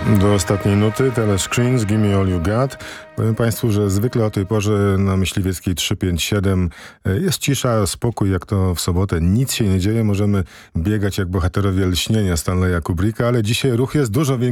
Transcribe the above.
Do ostatniej nuty Telescreens, Gimme All You Got. Powiem Państwu, że zwykle o tej porze na Myśliwieckiej 357 jest cisza, spokój, jak to w sobotę. Nic się nie dzieje, możemy biegać jak bohaterowie Lśnienia Stanleya Kubricka, ale dzisiaj ruch jest dużo większy.